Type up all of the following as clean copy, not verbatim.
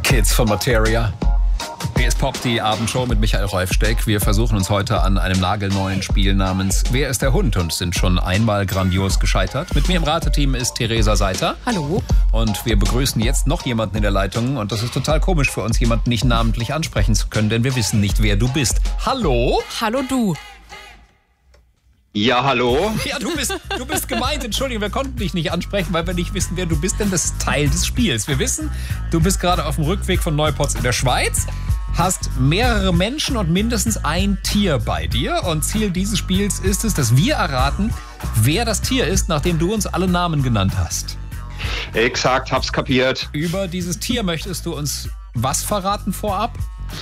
Kids von Materia. Hier ist Pop, die Abendshow mit Michael Rolfsteck. Wir versuchen uns heute an einem nagelneuen Spiel namens Wer ist der Hund? Und sind schon einmal grandios gescheitert. Mit mir im Rateteam ist Theresa Seiter. Hallo. Und wir begrüßen jetzt noch jemanden in der Leitung. Und das ist total komisch für uns, jemanden nicht namentlich ansprechen zu können, denn wir wissen nicht, wer du bist. Hallo? Hallo du. Ja, hallo? Ja, du bist gemeint. Entschuldigung, wir konnten dich nicht ansprechen, weil wir nicht wissen, wer du bist, denn das ist Teil des Spiels. Wir wissen, du bist gerade auf dem Rückweg von Neupotz in der Schweiz, hast mehrere Menschen und mindestens ein Tier bei dir. Und Ziel dieses Spiels ist es, dass wir erraten, wer das Tier ist, nachdem du uns alle Namen genannt hast. Exakt, hab's kapiert. Über dieses Tier möchtest du uns was verraten vorab?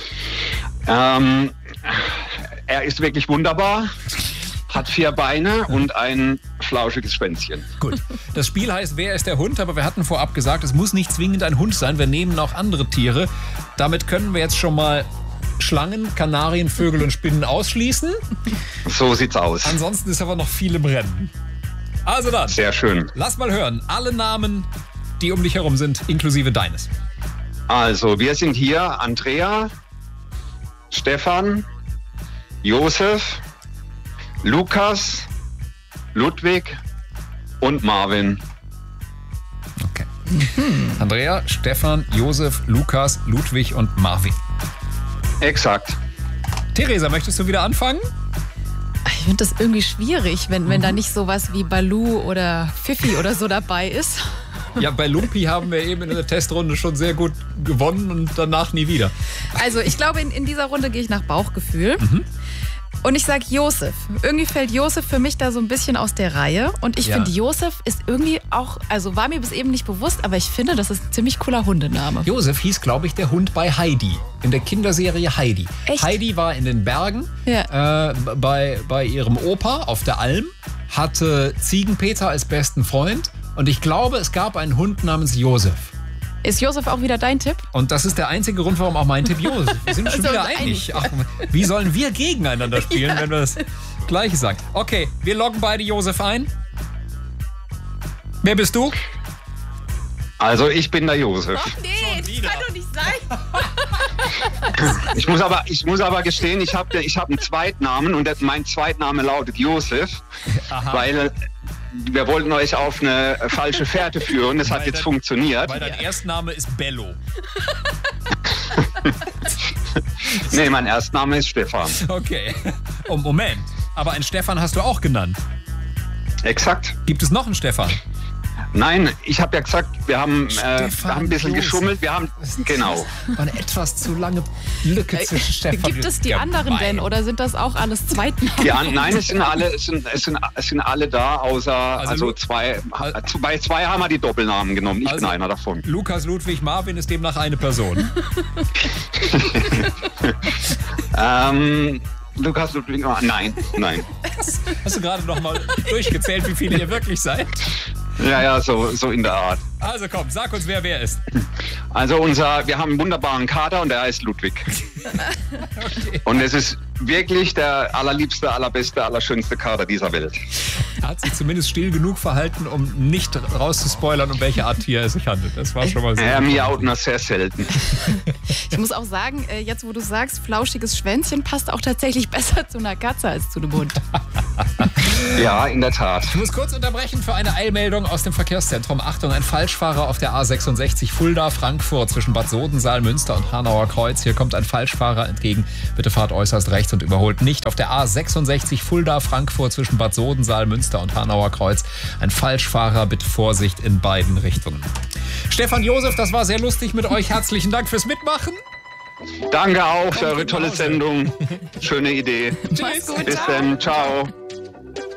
Er ist wirklich wunderbar. Hat 4 Beine und ein flauschiges Schwänzchen. Gut. Das Spiel heißt Wer ist der Hund? Aber wir hatten vorab gesagt, es muss nicht zwingend ein Hund sein. Wir nehmen auch andere Tiere. Damit können wir jetzt schon mal Schlangen, Kanarien, Vögel und Spinnen ausschließen. So sieht's aus. Ansonsten ist aber noch viel im Rennen. Also dann. Sehr schön. Lass mal hören. Alle Namen, die um dich herum sind, inklusive deines. Also, wir sind hier Andrea, Stefan, Josef, Lukas, Ludwig und Marvin. Okay. Andrea, Stefan, Josef, Lukas, Ludwig und Marvin. Exakt. Theresa, möchtest du wieder anfangen? Ich finde das irgendwie schwierig, wenn da nicht sowas wie Baloo oder Fifi oder so dabei ist. Ja, bei Lumpi haben wir eben in der Testrunde schon sehr gut gewonnen und danach nie wieder. Also ich glaube, in dieser Runde gehe ich nach Bauchgefühl. Und ich sage Josef. Irgendwie fällt Josef für mich da so ein bisschen aus der Reihe. Und ich finde, Josef ist irgendwie auch, also war mir bis eben nicht bewusst, aber ich finde, das ist ein ziemlich cooler Hundename. Josef hieß, glaube ich, der Hund bei Heidi. In der Kinderserie Heidi. Echt? Heidi war in den Bergen bei ihrem Opa auf der Alm, hatte Ziegenpeter als besten Freund. Und ich glaube, es gab einen Hund namens Josef. Ist Josef auch wieder dein Tipp? Und das ist der einzige Grund, warum auch mein Tipp Josef. Wir sind schon wieder einig. Ach, wie sollen wir gegeneinander spielen, wenn wir das Gleiche sagen? Okay, wir loggen beide Josef ein. Wer bist du? Also, ich bin der Josef. Ach nee, das kann doch nicht sein. Ich muss aber gestehen, ich hab einen Zweitnamen und mein Zweitname lautet Josef, weil wir wollten euch auf eine falsche Fährte führen. Das hat jetzt funktioniert. Weil dein Erstname ist Bello. Nee, mein Erstname ist Stefan. Okay. Oh, Moment. Aber einen Stefan hast du auch genannt. Exakt. Gibt es noch einen Stefan? Nein, ich habe ja gesagt, wir haben ein bisschen Josef. geschummelt. Wir haben genau. War eine etwas zu lange Lücke zwischen Stefan. Gibt es die anderen denn oder sind das auch alles Zweitnamen? Nein, es sind alle da, außer also zwei. Bei 2 haben wir die Doppelnamen genommen. Ich bin einer davon. Lukas, Ludwig, Marvin ist demnach eine Person. Lukas, Ludwig, nein. Hast du gerade noch mal durchgezählt, wie viele ihr wirklich seid? Ja, so in der Art. Also komm, sag uns, wer ist. Also wir haben einen wunderbaren Kater und der heißt Ludwig. Okay. Und es ist wirklich der allerliebste, allerbeste, allerschönste Kater dieser Welt. Er hat sich zumindest still genug verhalten, um nicht rauszuspoilern, um welche Art Tier es sich handelt. Das war schon mal sehr. Er miaut nur sehr selten. Ich muss auch sagen, jetzt wo du sagst, flauschiges Schwänzchen passt auch tatsächlich besser zu einer Katze als zu einem Hund. Ja, in der Tat. Ich muss kurz unterbrechen für eine Eilmeldung aus dem Verkehrszentrum. Achtung, ein Falschfahrer auf der A66 Fulda-Frankfurt zwischen Bad Sodensaal, Münster und Hanauer Kreuz. Hier kommt ein Falschfahrer entgegen. Bitte fahrt äußerst rechts und überholt nicht. Auf der A66 Fulda-Frankfurt zwischen Bad Sodensaal, Münster und Hanauer Kreuz. Ein Falschfahrer, bitte Vorsicht in beiden Richtungen. Stefan, Josef, das war sehr lustig mit euch. Herzlichen Dank fürs Mitmachen. Danke auch für eure tolle Sendung. Schöne Idee. Tschüss. Bis dann. Ciao.